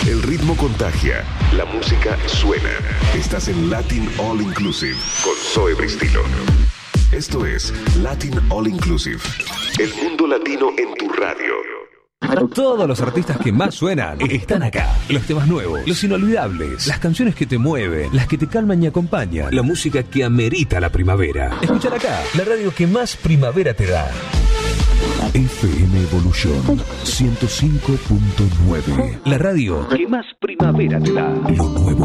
El ritmo contagia, la música suena. Estás en Latin All Inclusive con Zoe Bristilo. Esto es Latin All Inclusive. El mundo latino en tu radio. Todos los artistas que más suenan están acá. Los temas nuevos, los inolvidables, las canciones que te mueven, las que te calman y acompañan, la música que amerita la primavera. Escuchar acá, la radio que más primavera te da. FM Evolución 105.9. La radio que más primavera te da. Lo nuevo